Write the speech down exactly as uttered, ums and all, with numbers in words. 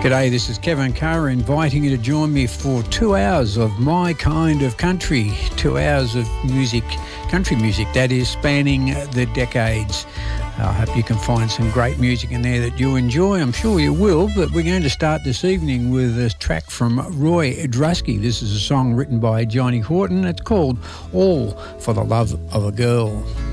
G'day, this is Kevin Carr inviting you to join me for two hours of my kind of country, two hours of music, country music, that is, spanning the decades. I hope you can find some great music in there that you enjoy. I'm sure you will, but we're going to start this evening with a track from Roy Drusky. This is a song written by Johnny Horton. It's called All for the Love of a Girl.